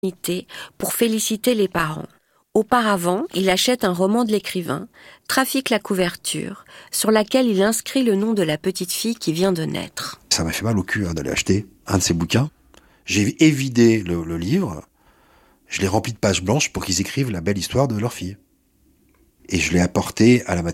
pour féliciter les parents. Auparavant, il achète un roman de l'écrivain, trafique la couverture, sur laquelle il inscrit le nom de la petite fille qui vient de naître. Ça m'a fait mal au cul d'aller acheter un de ces bouquins. J'ai évidé le livre, je l'ai rempli de pages blanches pour qu'ils écrivent la belle histoire de leur fille. Et je l'ai apporté à la